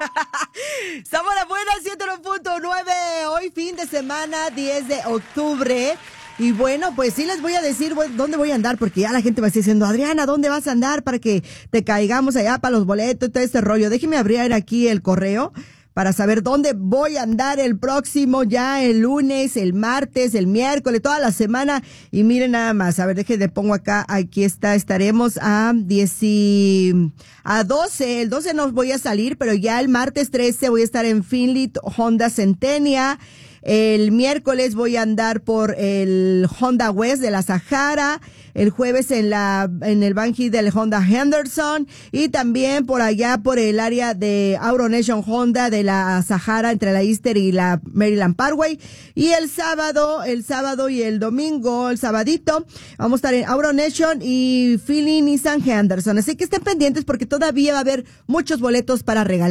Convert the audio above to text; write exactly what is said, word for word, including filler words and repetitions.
Estamos a la buena, ciento uno punto nueve, hoy fin de semana, diez de octubre. Y bueno, pues sí les voy a decir dónde voy a andar, porque ya la gente va a estar diciendo, Adriana, ¿dónde vas a andar para que te caigamos allá para los boletos y todo este rollo? Déjeme abrir aquí el correo para saber dónde voy a andar el próximo, ya el lunes, el martes, el miércoles, toda la semana. Y miren nada más, a ver, déjenme, pongo acá, aquí está, estaremos a diez, a doce, el doce no voy a salir, pero ya el martes trece voy a estar en Finley, Honda Centennia. El miércoles voy a andar por el Honda West de la Sahara, el jueves en la en el Banji del Honda Henderson y también por allá por el área de AutoNation Honda de la Sahara entre la Easter y la Maryland Parkway. Y el sábado, el sábado y el domingo, el sabadito, vamos a estar en AutoNation y Philly Nissan Henderson. Así que estén pendientes porque todavía va a haber muchos boletos para regalar.